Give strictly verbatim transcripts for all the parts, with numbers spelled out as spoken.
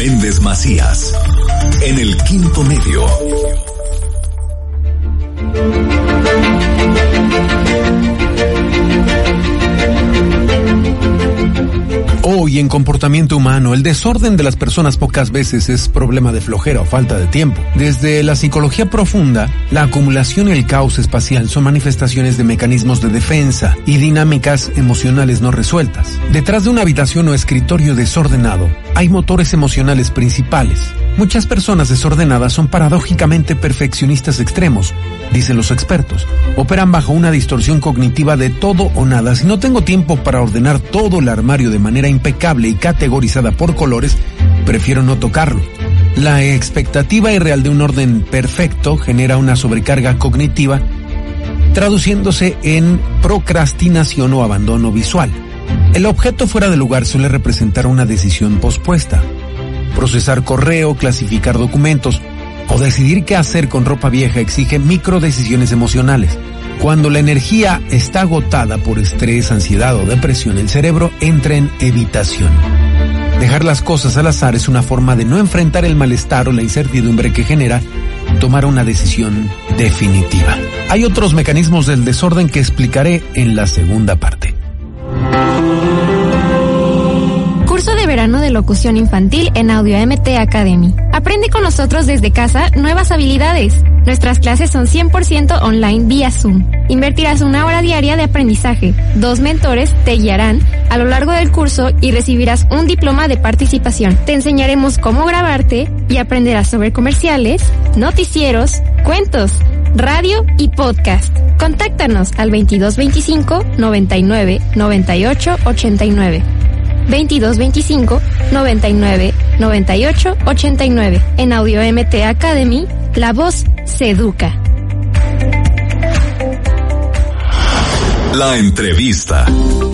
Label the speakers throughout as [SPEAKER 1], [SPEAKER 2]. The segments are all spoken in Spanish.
[SPEAKER 1] Méndez Macías, en el Quinto Medio.
[SPEAKER 2] Hoy en comportamiento humano, el desorden de las personas pocas veces es problema de flojera o falta de tiempo. Desde la psicología profunda, la acumulación y el caos espacial son manifestaciones de mecanismos de defensa y dinámicas emocionales no resueltas. Detrás de una habitación o escritorio desordenado, hay motores emocionales principales. Muchas personas desordenadas son paradójicamente perfeccionistas extremos, dicen los expertos. Operan bajo una distorsión cognitiva de todo o nada. Si no tengo tiempo para ordenar todo el armario de manera impecable y categorizada por colores, prefiero no tocarlo. La expectativa irreal de un orden perfecto genera una sobrecarga cognitiva, traduciéndose en procrastinación o abandono visual. El objeto fuera de lugar suele representar una decisión pospuesta. Procesar correo, clasificar documentos o decidir qué hacer con ropa vieja exige microdecisiones emocionales. Cuando la energía está agotada por estrés, ansiedad o depresión, el cerebro entra en evitación. Dejar las cosas al azar es una forma de no enfrentar el malestar o la incertidumbre que genera tomar una decisión definitiva. Hay otros mecanismos del desorden que explicaré en la segunda parte.
[SPEAKER 3] Curso de verano de locución infantil en Audio M T Academy. Aprende con nosotros desde casa nuevas habilidades. Nuestras clases son cien por ciento online vía Zoom. Invertirás una hora diaria de aprendizaje. Dos mentores te guiarán a lo largo del curso y recibirás un diploma de participación. Te enseñaremos cómo grabarte y aprenderás sobre comerciales, noticieros, cuentos, radio y podcast. Contáctanos al veintidós veinticinco noventa y nueve noventa y ocho ochenta y nueve. veintidós veinticinco noventa y nueve noventa y ocho ochenta y nueve. En Audio M T Academy, la voz se educa.
[SPEAKER 1] La entrevista.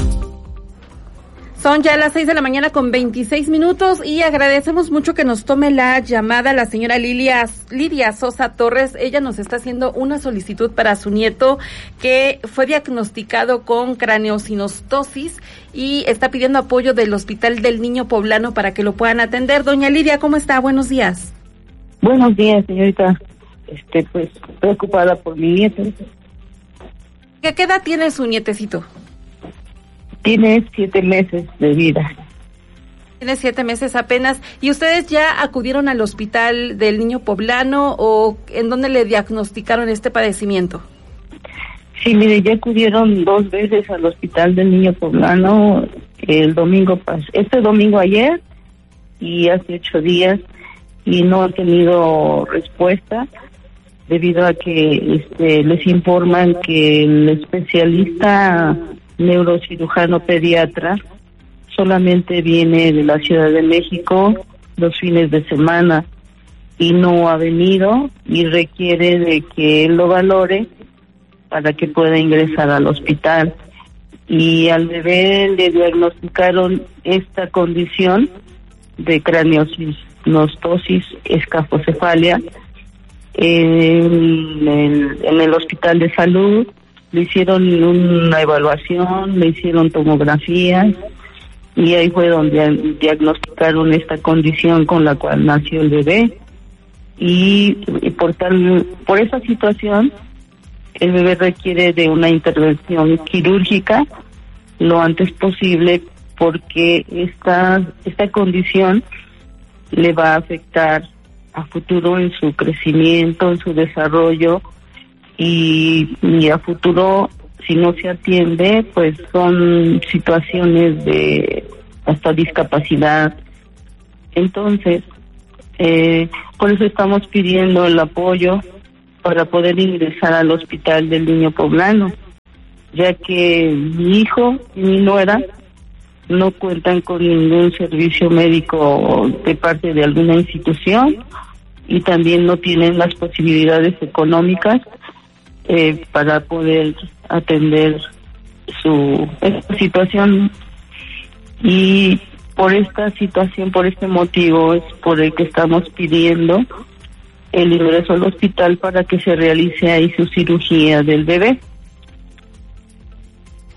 [SPEAKER 4] Son ya las seis de la mañana con veintiséis minutos y agradecemos mucho que nos tome la llamada la señora Lilia, Lidia Sosa Torres. Ella nos está haciendo una solicitud para su nieto que fue diagnosticado con craneosinostosis y está pidiendo apoyo del Hospital del Niño Poblano para que lo puedan atender. Doña Lidia, ¿cómo está? Buenos días.
[SPEAKER 5] Buenos días, señorita. Este, pues, preocupada por mi nieto.
[SPEAKER 4] ¿Qué edad tiene su nietecito?
[SPEAKER 5] Tiene siete meses de vida.
[SPEAKER 4] Tiene siete meses apenas. ¿Y ustedes ya acudieron al Hospital del Niño Poblano o en dónde le diagnosticaron este padecimiento?
[SPEAKER 5] Sí, mire, ya acudieron dos veces al Hospital del Niño Poblano el domingo, pas- este domingo ayer y hace ocho días y no han tenido respuesta debido a que este, les informan que el especialista neurocirujano pediatra solamente viene de la Ciudad de México los fines de semana y no ha venido y requiere de que él lo valore para que pueda ingresar al hospital. Y al bebé le diagnosticaron esta condición de craneosinostosis escafocefalia en el, en el Hospital de Salud. Le hicieron una evaluación, le hicieron tomografías y ahí fue donde diagnosticaron esta condición con la cual nació el bebé. Y, y por tal, por esa situación, el bebé requiere de una intervención quirúrgica lo antes posible porque esta esta condición le va a afectar a futuro en su crecimiento, en su desarrollo. Y, y a futuro, si no se atiende, pues son situaciones de hasta discapacidad. Entonces, eh, por eso estamos pidiendo el apoyo para poder ingresar al Hospital del Niño Poblano, ya que mi hijo y mi nuera no cuentan con ningún servicio médico de parte de alguna institución y también no tienen las posibilidades económicas Eh, para poder atender su esta situación. Y por esta situación, por este motivo es por el que estamos pidiendo el ingreso al hospital para que se realice ahí su cirugía del bebé.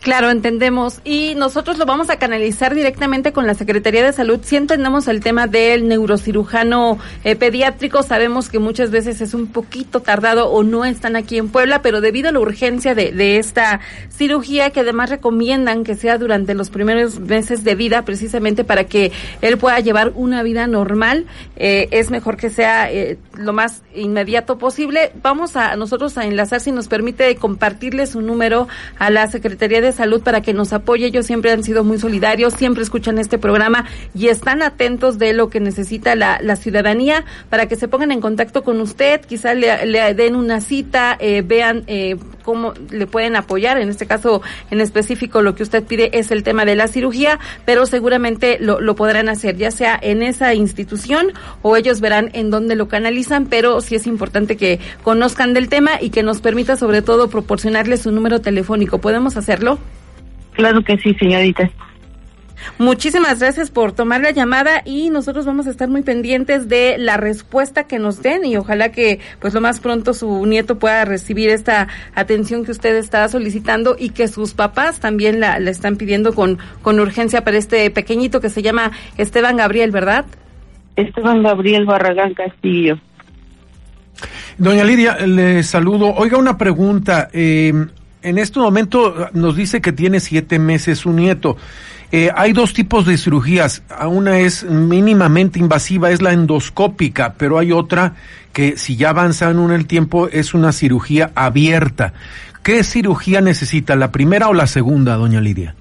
[SPEAKER 4] Claro, entendemos. Y nosotros lo vamos a canalizar directamente con la Secretaría de Salud. Si entendemos el tema del neurocirujano eh, pediátrico, sabemos que muchas veces es un poquito tardado o no están aquí en Puebla, pero debido a la urgencia de, de esta cirugía, que además recomiendan que sea durante los primeros meses de vida, precisamente para que él pueda llevar una vida normal, eh, es mejor que sea eh, lo más inmediato posible. Vamos a nosotros a enlazar, si nos permite, compartirle su número a la Secretaría de Salud para que nos apoye. Ellos siempre han sido muy solidarios, siempre escuchan este programa y están atentos de lo que necesita la, la ciudadanía, para que se pongan en contacto con usted, quizá le, le den una cita, eh, vean eh, cómo le pueden apoyar. En este caso en específico, lo que usted pide es el tema de la cirugía, pero seguramente lo, lo podrán hacer, ya sea en esa institución o ellos verán en dónde lo canalizan, pero sí es importante que conozcan del tema y que nos permita sobre todo proporcionarles su número telefónico. ¿Podemos hacerlo?
[SPEAKER 5] Claro que sí, señorita.
[SPEAKER 4] Muchísimas gracias por tomar la llamada y nosotros vamos a estar muy pendientes de la respuesta que nos den y ojalá que pues lo más pronto su nieto pueda recibir esta atención que usted está solicitando y que sus papás también la, la están pidiendo con, con urgencia para este pequeñito que se llama Esteban Gabriel, ¿verdad?
[SPEAKER 5] Esteban Gabriel Barragán Castillo.
[SPEAKER 2] Doña Lidia, le saludo. Oiga, una pregunta. Eh, en este momento nos dice que tiene siete meses su nieto. Eh, hay dos tipos de cirugías. Una es mínimamente invasiva, es la endoscópica, pero hay otra que, si ya avanzan en el tiempo, es una cirugía abierta. ¿Qué cirugía necesita, la primera o la segunda, doña Lidia?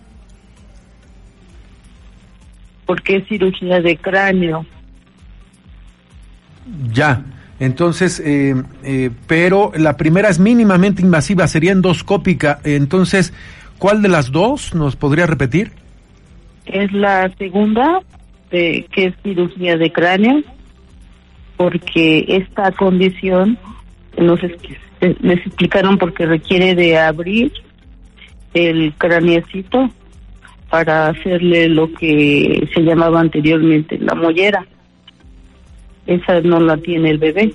[SPEAKER 5] Porque es cirugía de cráneo.
[SPEAKER 2] Ya. Entonces, eh, eh, pero la primera es mínimamente invasiva, sería endoscópica. Entonces, ¿cuál de las dos nos podría repetir?
[SPEAKER 5] Es la segunda, eh, que es cirugía de cráneo, porque esta condición, nos, les explicaron porque requiere de abrir el craneecito para hacerle lo que se llamaba anteriormente la mollera. Esa no la tiene el bebé.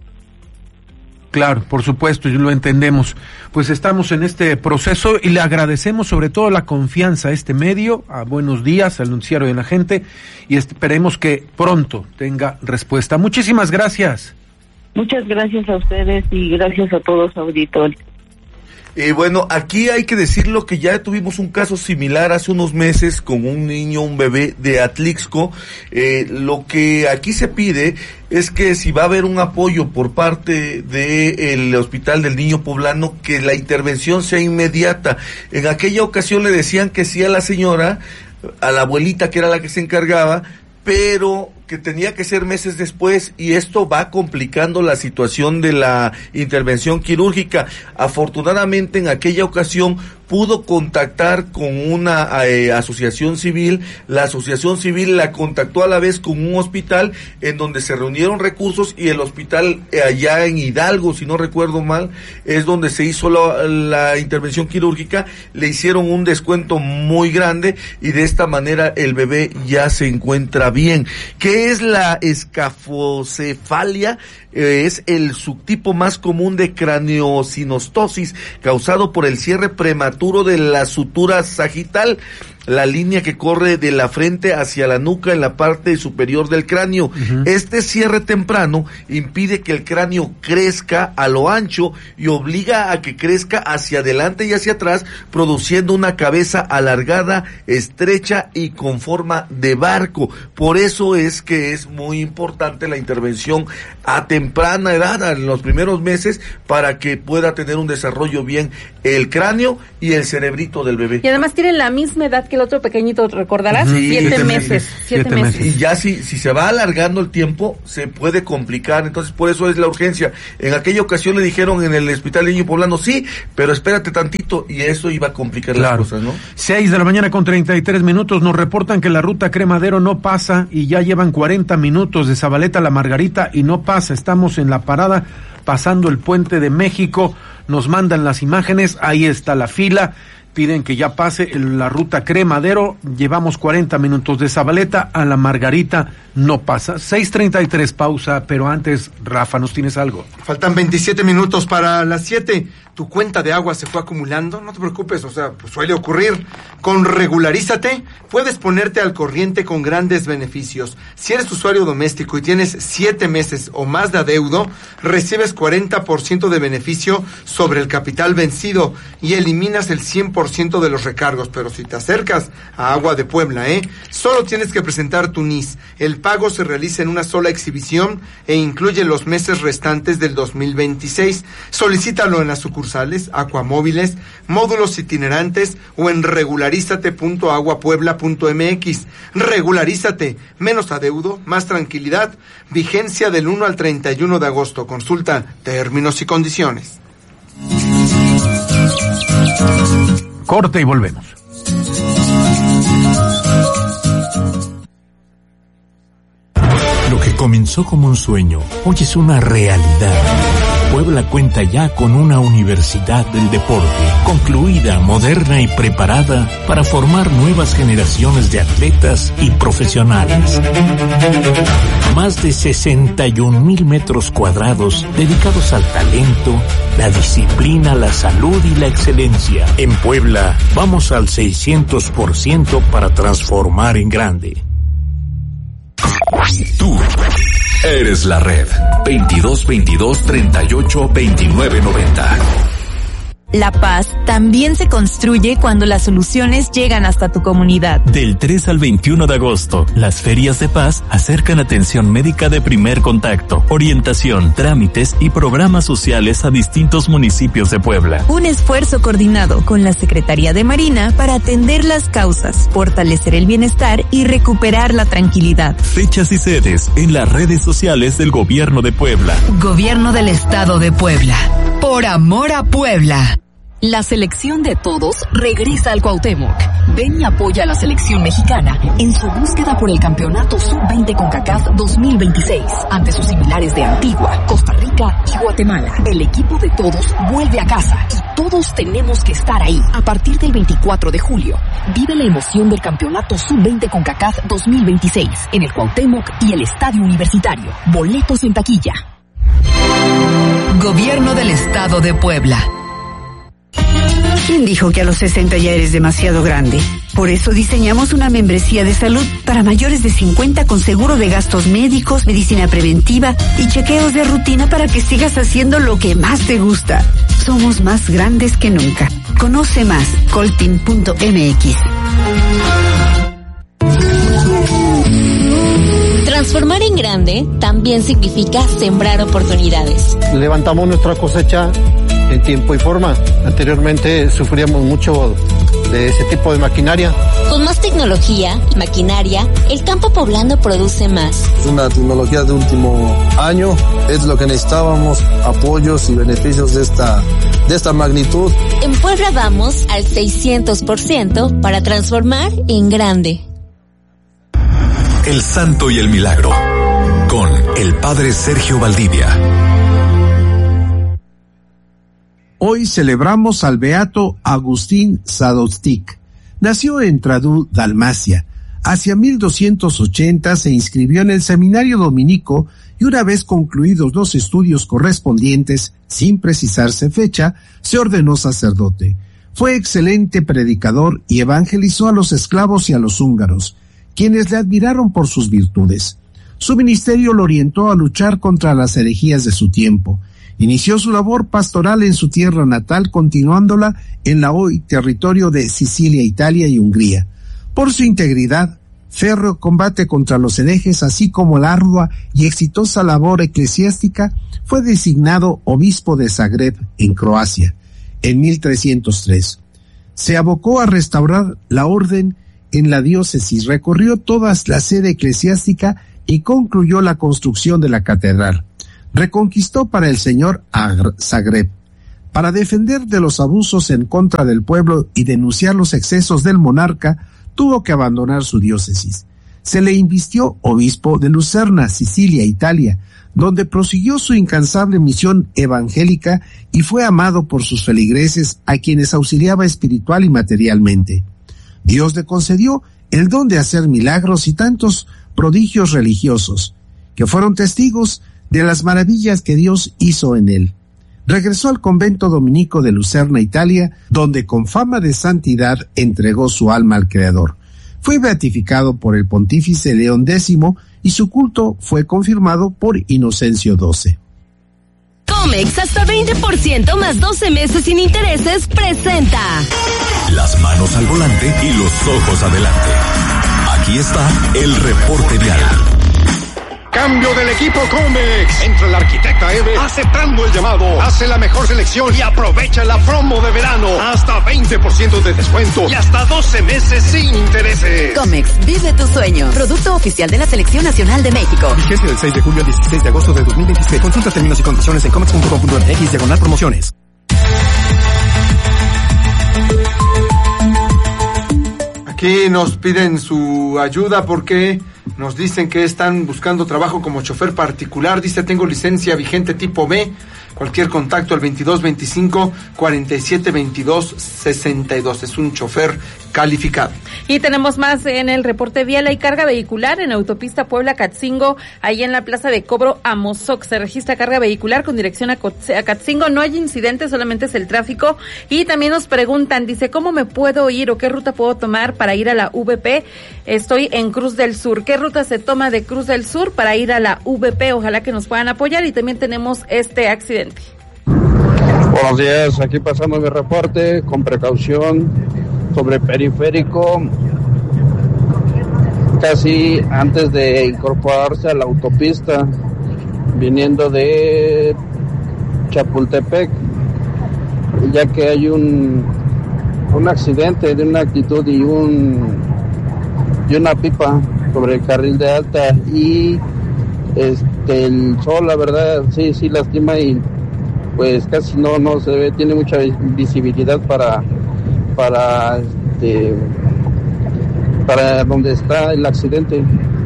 [SPEAKER 2] Claro, por supuesto, y lo entendemos. Pues estamos en este proceso y le agradecemos sobre todo la confianza a este medio, a Buenos Días, al noticiario de la gente, y esperemos que pronto tenga respuesta. Muchísimas gracias.
[SPEAKER 5] Muchas gracias a ustedes y gracias a todos auditores.
[SPEAKER 6] Eh, bueno, aquí hay que decirlo que ya tuvimos un caso similar hace unos meses con un niño, un bebé de Atlixco. Eh, lo que aquí se pide es que si va a haber un apoyo por parte del Hospital del Niño Poblano, que la intervención sea inmediata. En aquella ocasión le decían que sí a la señora, a la abuelita que era la que se encargaba, pero que tenía que ser meses después, y esto va complicando la situación de la intervención quirúrgica. Afortunadamente, en aquella ocasión pudo contactar con una eh, asociación civil, la asociación civil la contactó a la vez con un hospital en donde se reunieron recursos, y el hospital eh, allá en Hidalgo, si no recuerdo mal, es donde se hizo la, la intervención quirúrgica. Le hicieron un descuento muy grande y de esta manera el bebé ya se encuentra bien. ¿Qué es la escafocefalia? Eh, es el subtipo más común de craneosinostosis causado por el cierre prematuro de la sutura sagital, la línea que corre de la frente hacia la nuca en la parte superior del cráneo. Uh-huh. Este cierre temprano impide que el cráneo crezca a lo ancho y obliga a que crezca hacia adelante y hacia atrás, produciendo una cabeza alargada, estrecha y con forma de barco. Por eso es que es muy importante la intervención a temprana edad, en los primeros meses, para que pueda tener un desarrollo bien el cráneo y el cerebrito del bebé.
[SPEAKER 4] Y además tienen la misma edad que el otro pequeñito, ¿recordarás?
[SPEAKER 6] Sí,
[SPEAKER 4] siete,
[SPEAKER 6] siete
[SPEAKER 4] meses,
[SPEAKER 6] meses.
[SPEAKER 4] Siete, siete meses.
[SPEAKER 6] meses. Y ya si, si se va alargando el tiempo, se puede complicar. Entonces, por eso es la urgencia. En aquella ocasión le dijeron en el Hospital del Niño Poblano, sí, pero espérate tantito, y eso iba a complicar claro. las cosas, ¿no?
[SPEAKER 2] Seis de la mañana con treinta y tres minutos, nos reportan que la ruta Cremadero no pasa y ya llevan cuarenta minutos de Zabaleta a La Margarita y no pasa. Estamos en la parada pasando el Puente de México, nos mandan las imágenes, ahí está la fila. piden que ya pase la ruta Cremadero. Llevamos cuarenta minutos de Zabaleta a la Margarita, no pasa. seis treinta y tres, pausa, pero antes, Rafa, ¿nos tienes algo?
[SPEAKER 7] Faltan veintisiete minutos para las siete. ¿Tu cuenta de agua se fue acumulando? No te preocupes, o sea, pues suele ocurrir. Con Regularízate puedes ponerte al corriente con grandes beneficios. Si eres usuario doméstico y tienes siete meses o más de adeudo, recibes cuarenta por ciento de beneficio sobre el capital vencido y eliminas el cien por ciento de los recargos. Pero si te acercas a Agua de Puebla, ¿eh? Solo tienes que presentar tu N I S. El pago se realiza en una sola exhibición e incluye los meses restantes del dos mil veintiséis. Solicítalo en las sucursales, Acuamóviles, módulos itinerantes o en regularízate punto agua puebla punto m x. Regularízate, menos adeudo, más tranquilidad. Vigencia del uno al treinta y uno de agosto. Consulta términos y condiciones.
[SPEAKER 2] Corte y volvemos.
[SPEAKER 1] Lo que comenzó como un sueño, hoy es una realidad. Puebla cuenta ya con una universidad del deporte, concluida, moderna y preparada para formar nuevas generaciones de atletas y profesionales. Más de sesenta y un mil metros cuadrados dedicados al talento, la disciplina, la salud y la excelencia. En Puebla, vamos al seiscientos por ciento para transformar en grande.
[SPEAKER 8] Tú eres la red. veintidós veintidós treinta y ocho veintinueve noventa.
[SPEAKER 9] La paz también se construye cuando las soluciones llegan hasta tu comunidad.
[SPEAKER 10] Del tres al veintiuno de agosto, las ferias de paz acercan atención médica de primer contacto, orientación, trámites y programas sociales a distintos municipios de Puebla.
[SPEAKER 9] Un esfuerzo coordinado con la Secretaría de Marina para atender las causas, fortalecer el bienestar y recuperar la tranquilidad.
[SPEAKER 10] Fechas y sedes en las redes sociales del Gobierno de Puebla.
[SPEAKER 11] Gobierno del Estado de Puebla. Por amor a Puebla.
[SPEAKER 12] La selección de todos regresa al Cuauhtémoc. Ven y apoya a la selección mexicana en su búsqueda por el campeonato sub veinte CONCACAF dos mil veintiséis ante sus similares de Antigua, Costa Rica y Guatemala. El equipo de todos vuelve a casa y todos tenemos que estar ahí. A partir del veinticuatro de julio, vive la emoción del campeonato sub veinte CONCACAF dos mil veintiséis en el Cuauhtémoc y el Estadio Universitario. Boletos en taquilla.
[SPEAKER 11] Gobierno del Estado de Puebla.
[SPEAKER 13] ¿Quién dijo que a los sesenta ya eres demasiado grande? Por eso diseñamos una membresía de salud para mayores de cincuenta con seguro de gastos médicos, medicina preventiva y chequeos de rutina para que sigas haciendo lo que más te gusta. Somos más grandes que nunca. Conoce más, coltin punto m x.
[SPEAKER 14] Transformar en grande también significa sembrar oportunidades.
[SPEAKER 15] Levantamos nuestra cosecha en tiempo y forma. Anteriormente sufríamos mucho de ese tipo de maquinaria.
[SPEAKER 14] Con más tecnología y maquinaria, el campo poblano produce más.
[SPEAKER 16] Una tecnología de último año es lo que necesitábamos, apoyos y beneficios de esta, de esta magnitud.
[SPEAKER 14] En Puebla vamos al seiscientos por ciento para transformar en grande.
[SPEAKER 8] El Santo y el Milagro, con el Padre Sergio Valdivia.
[SPEAKER 17] Hoy celebramos al beato Agustín Sadovstik. Nació en Tradú, Dalmacia. Hacia mil doscientos ochenta se inscribió en el seminario dominico y una vez concluidos los estudios correspondientes, sin precisarse fecha, se ordenó sacerdote. Fue excelente predicador y evangelizó a los esclavos y a los húngaros, quienes le admiraron por sus virtudes. Su ministerio lo orientó a luchar contra las herejías de su tiempo. Inició su labor pastoral en su tierra natal, continuándola en la hoy territorio de Sicilia, Italia y Hungría. Por su integridad, férreo combate contra los herejes, así como la ardua y exitosa labor eclesiástica, fue designado obispo de Zagreb, en Croacia, en mil trescientos tres. Se abocó a restaurar la orden en la diócesis, recorrió toda la sede eclesiástica y concluyó la construcción de la catedral. Reconquistó para el señor a Zagreb. Para defender de los abusos en contra del pueblo y denunciar los excesos del monarca, tuvo que abandonar su diócesis. se le invistió obispo de Lucerna, Sicilia, Italia, donde prosiguió su incansable misión evangélica y fue amado por sus feligreses a quienes auxiliaba espiritual y materialmente. Dios le concedió el don de hacer milagros y tantos prodigios religiosos, que fueron testigos de las maravillas que Dios hizo en él. Regresó al convento dominico de Lucerna, Italia, donde con fama de santidad entregó su alma al Creador. Fue beatificado por el pontífice León décimo y su culto fue confirmado por Inocencio doce.
[SPEAKER 18] Comex hasta veinte por ciento más doce meses sin intereses presenta
[SPEAKER 8] Las manos al volante y los ojos adelante. Aquí está el reporte vial.
[SPEAKER 19] Cambio del equipo Comex. Entra la arquitecta Eve aceptando el llamado. Hace la mejor selección y aprovecha la promo de verano. Hasta veinte por ciento de descuento y hasta doce meses sin intereses.
[SPEAKER 20] Comex, vive tu sueño. Producto oficial de la Selección Nacional de México.
[SPEAKER 21] Vigencia del seis de julio al dieciséis de agosto de dos mil veintiséis. Consulta términos y condiciones en comex punto com punto m x diagonal promociones.
[SPEAKER 7] Aquí nos piden su ayuda porque nos dicen que están buscando trabajo como chofer particular. Dice, tengo licencia vigente tipo B. Cualquier contacto al veintidós veinticinco cuarenta y siete veintidós sesenta y dos. Es un chofer calificado.
[SPEAKER 4] Y tenemos más en el reporte vial. Hay carga vehicular en autopista Puebla-Catzingo, ahí en la plaza de cobro Amozoc. Se registra carga vehicular con dirección a Catzingo. No hay incidentes, solamente es el tráfico. Y también nos preguntan, dice, ¿cómo me puedo ir o qué ruta puedo tomar para ir a la V P? Estoy en Cruz del Sur. ¿Qué ruta se toma de Cruz del Sur para ir a la V P? Ojalá que nos puedan apoyar. Y también tenemos este accidente.
[SPEAKER 22] Buenos días, aquí pasando mi reporte con precaución sobre periférico, casi antes de incorporarse a la autopista, viniendo de Chapultepec, ya que hay un un accidente de una actitud y un y una pipa sobre el carril de alta y este el sol, la verdad, sí, sí lastima y pues casi no no se ve, tiene mucha visibilidad para para este para donde está el accidente.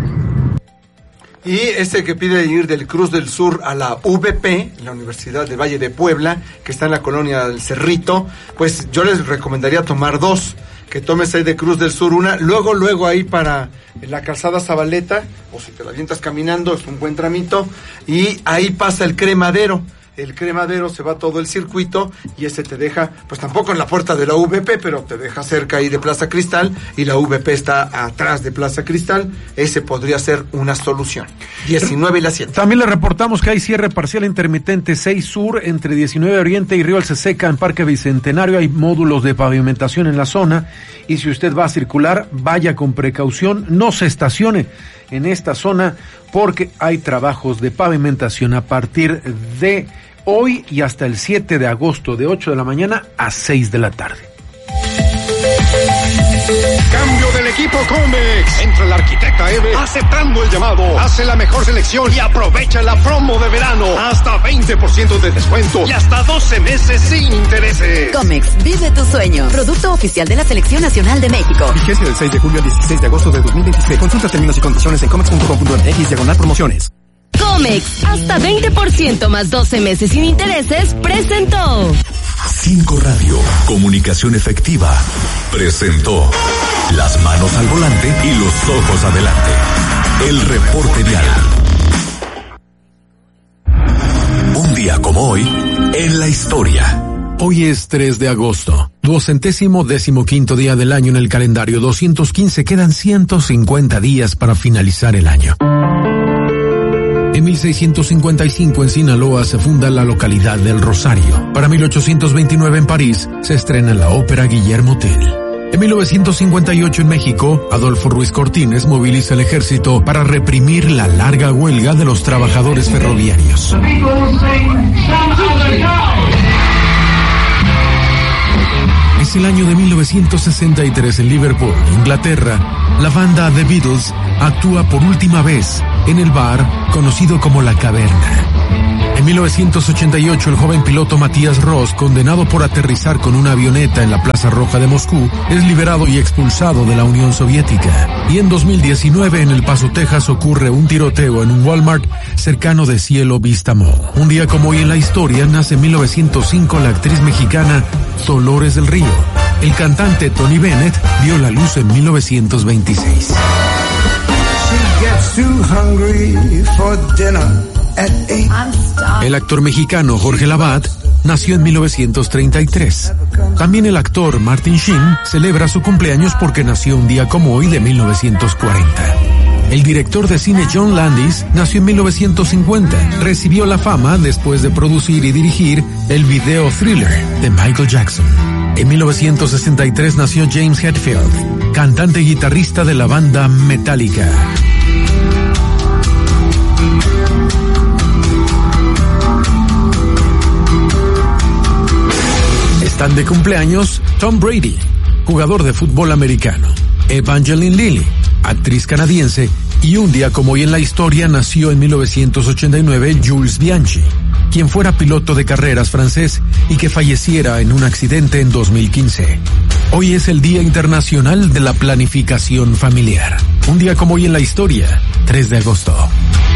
[SPEAKER 7] Y este que pide ir del Cruz del Sur a la V P, la Universidad del Valle de Puebla, que está en la colonia del Cerrito, pues yo les recomendaría tomar dos, que tomes ahí de Cruz del Sur una, luego luego ahí para la calzada Zabaleta, o si te la avientas caminando, es un buen tramito, y ahí pasa el Cremadero. El Cremadero se va todo el circuito y ese te deja, pues tampoco en la puerta de la V P, pero te deja cerca ahí de Plaza Cristal y la V P está atrás de Plaza Cristal. Ese podría ser una solución. diecinueve y la siete.
[SPEAKER 2] También le reportamos que hay cierre parcial intermitente seis Sur entre diecinueve Oriente y Río Alceseca en Parque Bicentenario. Hay módulos de pavimentación en la zona y si usted va a circular, vaya con precaución, no se estacione en esta zona porque hay trabajos de pavimentación a partir de hoy y hasta el siete de agosto de ocho de la mañana a seis de la tarde.
[SPEAKER 19] Cambio del equipo Comex. Entra la arquitecta Eve aceptando el llamado. Hace la mejor selección y aprovecha la promo de verano. Hasta veinte por ciento de descuento y hasta doce meses sin intereses.
[SPEAKER 20] Comex, vive tu sueño. Producto oficial de la Selección Nacional de México.
[SPEAKER 21] Vigencia del seis de julio al dieciséis de agosto de dos mil veintiséis. Consulta términos y condiciones en comex punto com punto m x diagonal promociones.
[SPEAKER 18] Comex, hasta veinte por ciento más doce meses sin intereses, presentó.
[SPEAKER 8] Cinco Radio, comunicación efectiva, presentó Las manos al volante y los ojos adelante. El reporte vial. Un día como hoy, en la historia.
[SPEAKER 2] Hoy es tres de agosto, duocentésimo décimo quinto día del año en el calendario doscientos quince, quedan ciento cincuenta días para finalizar el año. En mil seiscientos cincuenta y cinco en Sinaloa se funda la localidad del Rosario. Para mil ochocientos veintinueve en París se estrena la ópera Guillermo Tell. En mil novecientos cincuenta y ocho en México, Adolfo Ruiz Cortines moviliza el ejército para reprimir la larga huelga de los trabajadores ferroviarios. Es el año de mil novecientos sesenta y tres en Liverpool, Inglaterra. La banda The Beatles actúa por última vez en el bar conocido como La Caverna. En mil novecientos ochenta y ocho, el joven piloto Matías Ross, condenado por aterrizar con una avioneta en la Plaza Roja de Moscú, es liberado y expulsado de la Unión Soviética. Y en dos mil diecinueve, en El Paso, Texas, ocurre un tiroteo en un Walmart cercano de Cielo Vista Mall. Un día como hoy en la historia, nace en mil novecientos cinco la actriz mexicana Dolores del Río. El cantante Tony Bennett vio la luz en mil novecientos veintiséis. El actor mexicano Jorge Lavat nació en mil novecientos treinta y tres. También el actor Martin Sheen celebra su cumpleaños porque nació un día como hoy de mil novecientos cuarenta. El director de cine John Landis nació en mil novecientos cincuenta. Recibió la fama después de producir y dirigir el video Thriller de Michael Jackson. En mil novecientos sesenta y tres nació James Hetfield, cantante y guitarrista de la banda Metallica. Están de cumpleaños Tom Brady, jugador de fútbol americano, Evangeline Lilly, actriz canadiense, y un día como hoy en la historia nació en mil novecientos ochenta y nueve Jules Bianchi, quien fuera piloto de carreras francés y que falleciera en un accidente en dos mil quince. Hoy es el Día Internacional de la Planificación Familiar. Un día como hoy en la historia, tres de agosto.